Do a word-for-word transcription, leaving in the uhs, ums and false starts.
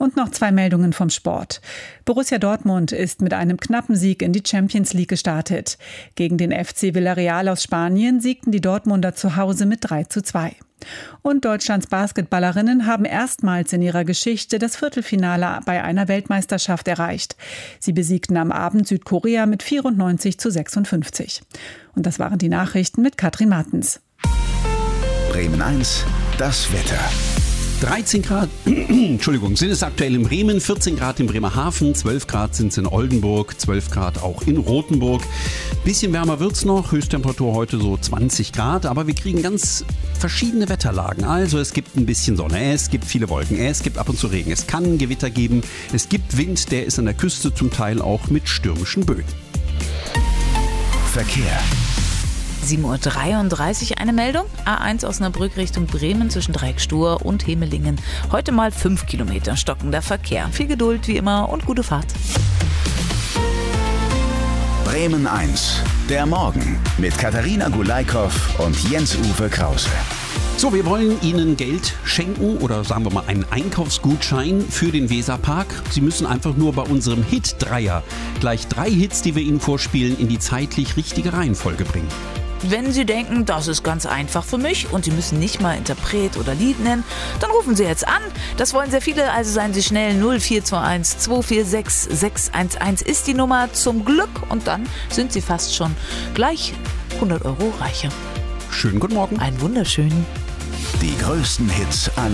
Und noch zwei Meldungen vom Sport. Borussia Dortmund ist mit einem knappen Sieg in die Champions League gestartet. Gegen den F C Villarreal aus Spanien siegten die Dortmunder zu Hause mit drei zu zwei. Und Deutschlands Basketballerinnen haben erstmals in ihrer Geschichte das Viertelfinale bei einer Weltmeisterschaft erreicht. Sie besiegten am Abend Südkorea mit vierundneunzig zu sechsundfünfzig. Und das waren die Nachrichten mit Katrin Martens. Bremen eins, das Wetter. dreizehn Grad, Entschuldigung, sind es aktuell in Bremen, vierzehn Grad in Bremerhaven, zwölf Grad sind es in Oldenburg, zwölf Grad auch in Rothenburg. Bisschen wärmer wird's noch, Höchsttemperatur heute so zwanzig Grad, aber wir kriegen ganz verschiedene Wetterlagen. Also es gibt ein bisschen Sonne, es gibt viele Wolken, es gibt ab und zu Regen, es kann Gewitter geben, es gibt Wind, der ist an der Küste zum Teil auch mit stürmischen Böen. Verkehr. sieben Uhr dreiunddreißig eine Meldung. A eins Osnabrück Richtung Bremen zwischen Dreieckstuhr und Hemelingen. Heute mal fünf Kilometer stockender Verkehr. Viel Geduld wie immer und gute Fahrt. Bremen eins, der Morgen mit Katharina Gulaikow und Jens-Uwe Krause. So, wir wollen Ihnen Geld schenken oder sagen wir mal einen Einkaufsgutschein für den Weserpark. Sie müssen einfach nur bei unserem Hit-Dreier gleich drei Hits, die wir Ihnen vorspielen, in die zeitlich richtige Reihenfolge bringen. Wenn Sie denken, das ist ganz einfach für mich und Sie müssen nicht mal Interpret oder Lied nennen, dann rufen Sie jetzt an. Das wollen sehr viele, also seien Sie schnell. null vier zwei eins zwei vier sechs sechs eins eins ist die Nummer zum Glück und dann sind Sie fast schon gleich hundert Euro reicher. Schönen guten Morgen. Einen wunderschönen. Die größten Hits aller